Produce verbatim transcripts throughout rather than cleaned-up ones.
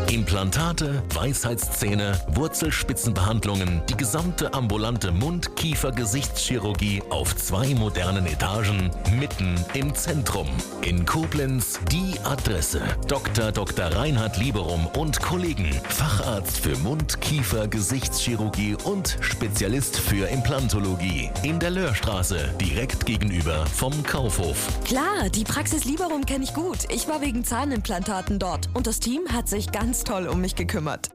Implantate, Weisheitszähne, Wurzelspitzenbehandlungen, die gesamte ambulante Mund-, Kiefer-, Gesichtschirurgie auf zwei modernen Etagen, mitten im Zentrum. In Koblenz die Adresse. Doktor Doktor Reinhard Lieberum und Kollegen. Facharzt für Mund-, Kiefer-, Gesichtschirurgie und Spezialist für Implantologie. In der Löhrstraße, direkt gegenüber vom Kaufhof. Klar, die Praxis Lieberum kenne ich gut. Ich war wegen Zahnimplantaten dort und das Team hat sich ganz toll um mich gekümmert.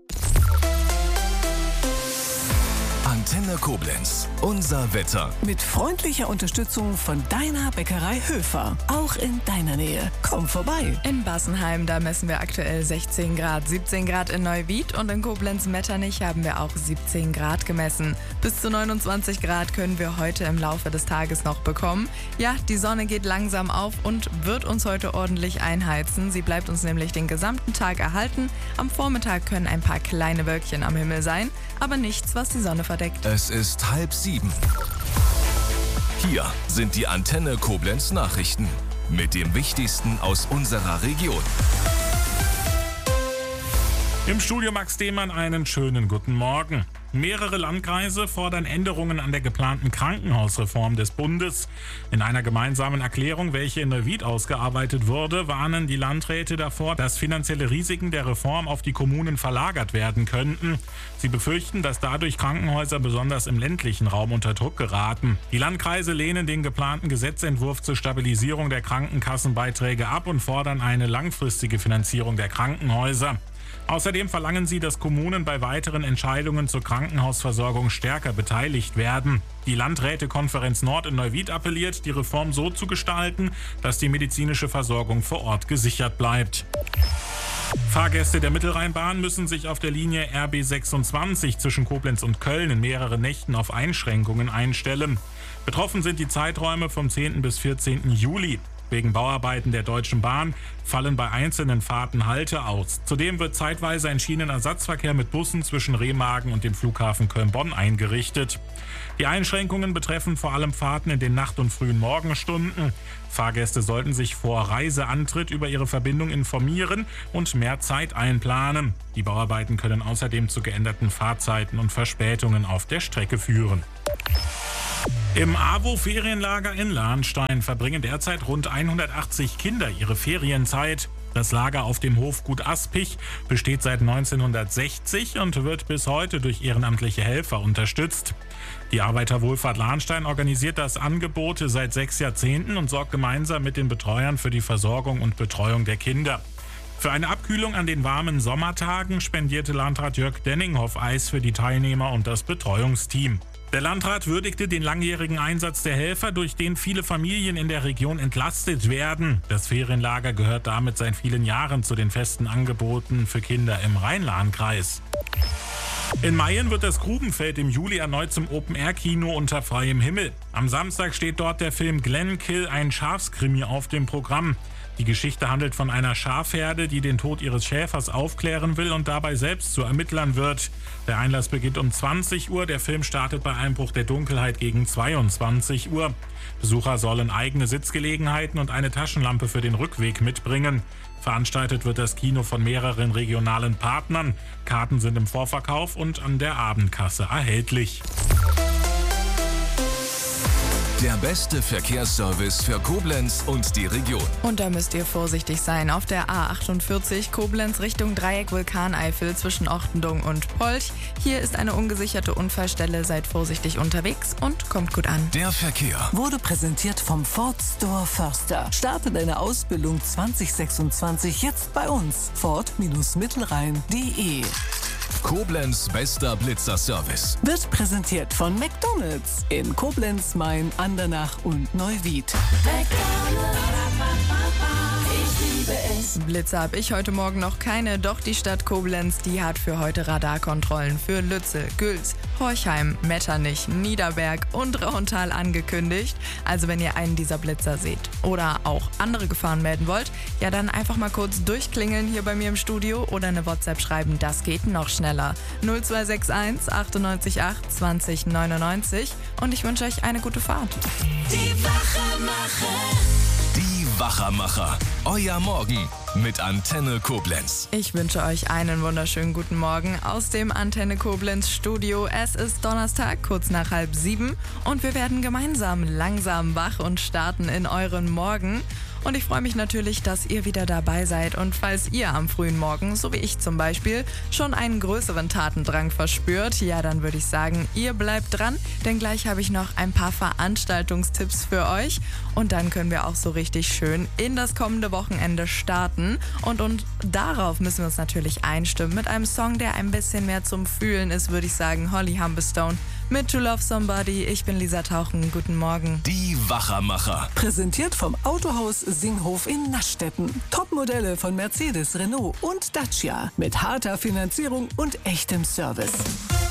Antenne Koblenz. Unser Wetter. Mit freundlicher Unterstützung von deiner Bäckerei Höfer. Auch in deiner Nähe. Komm vorbei. In Bassenheim, da messen wir aktuell sechzehn Grad, siebzehn Grad in Neuwied und in Koblenz-Metternich haben wir auch siebzehn Grad gemessen. Bis zu neunundzwanzig Grad können wir heute im Laufe des Tages noch bekommen. Ja, die Sonne geht langsam auf und wird uns heute ordentlich einheizen. Sie bleibt uns nämlich den gesamten Tag erhalten. Am Vormittag können ein paar kleine Wölkchen am Himmel sein, aber nichts, was die Sonne verdeckt. Es ist halb sieben. Hier sind die Antenne Koblenz Nachrichten mit dem Wichtigsten aus unserer Region. Im Studio Max Demann einen schönen guten Morgen. Mehrere Landkreise fordern Änderungen an der geplanten Krankenhausreform des Bundes. In einer gemeinsamen Erklärung, welche in Neuwied ausgearbeitet wurde, warnen die Landräte davor, dass finanzielle Risiken der Reform auf die Kommunen verlagert werden könnten. Sie befürchten, dass dadurch Krankenhäuser besonders im ländlichen Raum unter Druck geraten. Die Landkreise lehnen den geplanten Gesetzentwurf zur Stabilisierung der Krankenkassenbeiträge ab und fordern eine langfristige Finanzierung der Krankenhäuser. Außerdem verlangen sie, dass Kommunen bei weiteren Entscheidungen zur Krankenhausversorgung stärker beteiligt werden. Die Landrätekonferenz Nord in Neuwied appelliert, die Reform so zu gestalten, dass die medizinische Versorgung vor Ort gesichert bleibt. Fahrgäste der Mittelrheinbahn müssen sich auf der Linie R B sechsundzwanzig zwischen Koblenz und Köln in mehreren Nächten auf Einschränkungen einstellen. Betroffen sind die Zeiträume vom zehnten bis vierzehnten Juli. Wegen Bauarbeiten der Deutschen Bahn fallen bei einzelnen Fahrten Halte aus. Zudem wird zeitweise ein Schienenersatzverkehr mit Bussen zwischen Remagen und dem Flughafen Köln-Bonn eingerichtet. Die Einschränkungen betreffen vor allem Fahrten in den Nacht- und frühen Morgenstunden. Fahrgäste sollten sich vor Reiseantritt über ihre Verbindung informieren und mehr Zeit einplanen. Die Bauarbeiten können außerdem zu geänderten Fahrzeiten und Verspätungen auf der Strecke führen. Im AWO-Ferienlager in Lahnstein verbringen derzeit rund hundertachtzig Kinder ihre Ferienzeit. Das Lager auf dem Hof Gut Aspich besteht seit neunzehnhundertsechzig und wird bis heute durch ehrenamtliche Helfer unterstützt. Die Arbeiterwohlfahrt Lahnstein organisiert das Angebot seit sechs Jahrzehnten und sorgt gemeinsam mit den Betreuern für die Versorgung und Betreuung der Kinder. Für eine Abkühlung an den warmen Sommertagen spendierte Landrat Jörg Denninghoff Eis für die Teilnehmer und das Betreuungsteam. Der Landrat würdigte den langjährigen Einsatz der Helfer, durch den viele Familien in der Region entlastet werden. Das Ferienlager gehört damit seit vielen Jahren zu den festen Angeboten für Kinder im Rhein-Lahn-Kreis. In Mayen wird das Grubenfeld im Juli erneut zum Open-Air-Kino unter freiem Himmel. Am Samstag steht dort der Film Glenkill, ein Schafskrimi, auf dem Programm. Die Geschichte handelt von einer Schafherde, die den Tod ihres Schäfers aufklären will und dabei selbst zu Ermittlern wird. Der Einlass beginnt um zwanzig Uhr, der Film startet bei Einbruch der Dunkelheit gegen zweiundzwanzig Uhr. Besucher sollen eigene Sitzgelegenheiten und eine Taschenlampe für den Rückweg mitbringen. Veranstaltet wird das Kino von mehreren regionalen Partnern. Karten sind im Vorverkauf und an der Abendkasse erhältlich. Der beste Verkehrsservice für Koblenz und die Region. Und da müsst ihr vorsichtig sein. Auf der A achtundvierzig Koblenz Richtung Dreieck Vulkaneifel zwischen Ochtendung und Polch. Hier ist eine ungesicherte Unfallstelle. Seid vorsichtig unterwegs und kommt gut an. Der Verkehr Wurde präsentiert vom Ford Store Förster. Starte deine Ausbildung zwanzig sechsundzwanzig jetzt bei uns. Ford Mittelrhein punkt de. Koblenz bester Blitzerservice. Wird präsentiert von McDonald's in Koblenz, Main, Andernach und Neuwied. Blitzer habe ich heute Morgen noch keine, doch die Stadt Koblenz, die hat für heute Radarkontrollen für Lützel, Gülz, Horchheim, Metternich, Niederberg und Rauental angekündigt. Also wenn ihr einen dieser Blitzer seht oder auch andere Gefahren melden wollt, ja dann einfach mal kurz durchklingeln hier bei mir im Studio oder eine WhatsApp schreiben, das geht noch schneller. null zwei sechs eins achtundneunzig acht zwanzig neunundneunzig und ich wünsche euch eine gute Fahrt. Die Wachemacher. Die Wachermacher. Euer Morgen mit Antenne Koblenz. Ich wünsche euch einen wunderschönen guten Morgen aus dem Antenne Koblenz Studio. Es ist Donnerstag, kurz nach halb sieben und wir werden gemeinsam langsam wach und starten in euren Morgen. Und ich freue mich natürlich, dass ihr wieder dabei seid. Und falls ihr am frühen Morgen, so wie ich zum Beispiel, schon einen größeren Tatendrang verspürt, ja, dann würde ich sagen, ihr bleibt dran, denn gleich habe ich noch ein paar Veranstaltungstipps für euch. Und dann können wir auch so richtig schön in das kommende Wochenende starten. Und, und darauf müssen wir uns natürlich einstimmen mit einem Song, der ein bisschen mehr zum Fühlen ist, würde ich sagen. Holly Humberstone mit To Love Somebody. Ich bin Lisa Tauchen. Guten Morgen. Die Wachermacher. Präsentiert vom Autohaus Singhof in Naschstetten. Topmodelle von Mercedes, Renault und Dacia. Mit harter Finanzierung und echtem Service.